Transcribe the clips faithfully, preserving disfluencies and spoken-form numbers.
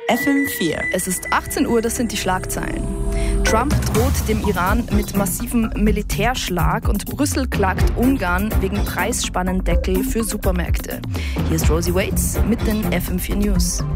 F M vier. Es ist achtzehn Uhr, das sind die Schlagzeilen. Trump droht dem Iran mit massivem Militärschlag und Brüssel klagt Ungarn wegen Preisspannendeckel für Supermärkte. Hier ist Rosie Waits mit den F M vier News.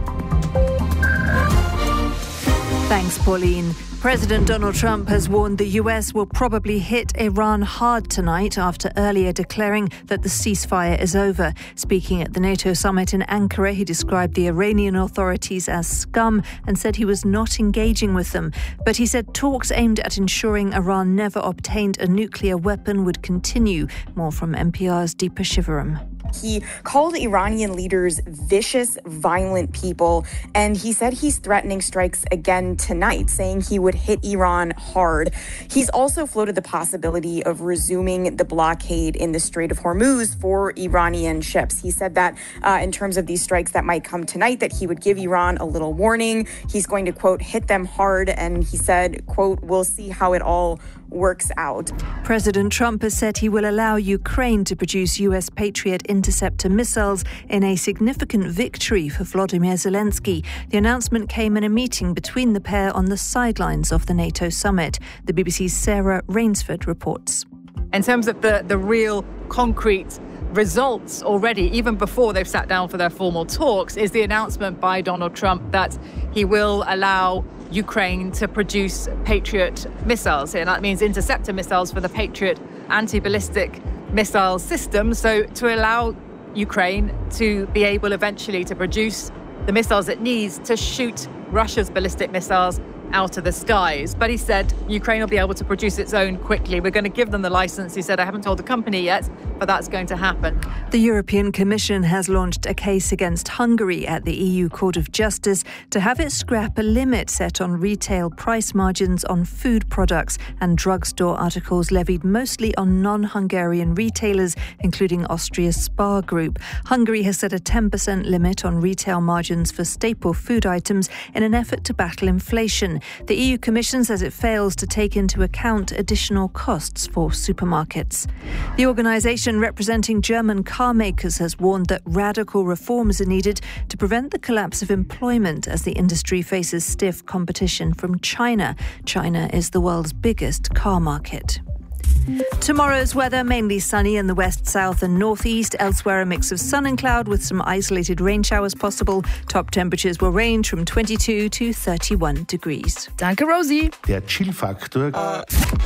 Thanks, Pauline. President Donald Trump has warned the U S will probably hit Iran hard tonight after earlier declaring that the ceasefire is over. Speaking at the NATO summit in Ankara, he described the Iranian authorities as scum and said he was not engaging with them. But he said talks aimed at ensuring Iran never obtained a nuclear weapon would continue. More from N P R's Deepa Shivaram. He called Iranian leaders vicious, violent people, and he said he's threatening strikes again tonight, saying he would hit Iran hard. He's also floated the possibility of resuming the blockade in the Strait of Hormuz for Iranian ships. He said that uh, in terms of these strikes that might come tonight, that he would give Iran a little warning. He's going to, quote, hit them hard, and he said, quote, we'll see how it all works out. President Trump has said he will allow Ukraine to produce U S Patriot interceptor missiles in a significant victory for Volodymyr Zelensky. The announcement came in a meeting between the pair on the sidelines of the NATO summit. The B B C's Sarah Rainsford reports. In terms of the, the real concrete results already, even before they've sat down for their formal talks, is the announcement by Donald Trump that he will allow Ukraine to produce Patriot missiles. And that means interceptor missiles for the Patriot anti-ballistic missile system. So to allow Ukraine to be able eventually to produce the missiles it needs to shoot Russia's ballistic missiles out of the skies. But he said Ukraine will be able to produce its own quickly. We're going to give them the license. He said, I haven't told the company yet, but that's going to happen. The European Commission has launched a case against Hungary at the E U Court of Justice to have it scrap a limit set on retail price margins on food products and drugstore articles levied mostly on non-Hungarian retailers, including Austria's Spar Group. Hungary has set a ten percent limit on retail margins for staple food items in an effort to battle inflation. The E U Commission says it fails to take into account additional costs for supermarkets. The organisation representing German car makers has warned that radical reforms are needed to prevent the collapse of employment as the industry faces stiff competition from China. China is the world's biggest car market. Tomorrow's weather, mainly sunny in the west, south and northeast. Elsewhere, a mix of sun and cloud with some isolated rain showers possible. Top temperatures will range from twenty-two to thirty-one degrees. Danke, Rosie. Der Chill-Faktor. Uh,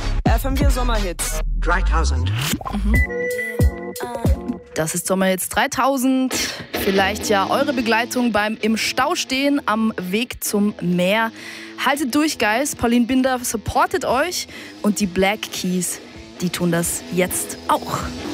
F M vier Sommerhits. dreitausend. Mhm. Das ist Sommerhits dreitausend. Vielleicht ja eure Begleitung beim im Stau stehen am Weg zum Meer. Haltet durch, Guys. Pauline Binder supportet euch und die Black Keys, die tun das jetzt auch.